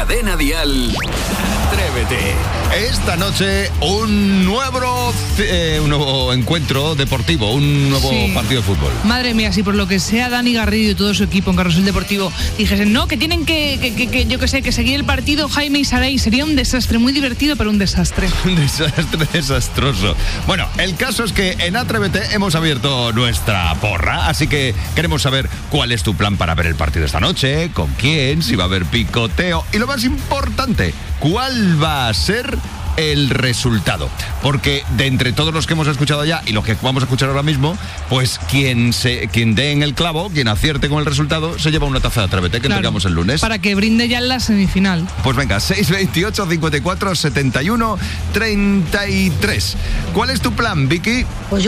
Cadena Dial. Atrévete. Esta noche un nuevo encuentro deportivo, un nuevo partido de fútbol. Madre mía, si por lo que sea Dani Garrido y todo su equipo en Carrusel Deportivo dijesen, no, que tienen que yo que sé, que seguir el partido Jaime y Saray, sería un desastre, muy divertido, pero un desastre. Un desastre desastroso. Bueno, el caso es que en Atrévete hemos abierto nuestra porra, así que queremos saber cuál es tu plan para ver el partido esta noche, con quién, si va a haber picoteo y lo más importante, cuál va a ser el resultado, porque de entre todos los que hemos escuchado ya y los que vamos a escuchar ahora mismo, pues quien dé en el clavo, quien acierte con el resultado, se lleva una taza de Atrévete que entregamos el lunes. Para que brinde ya en la semifinal. Pues venga, 628 54 71 33. ¿Cuál es tu plan, Vicky? Pues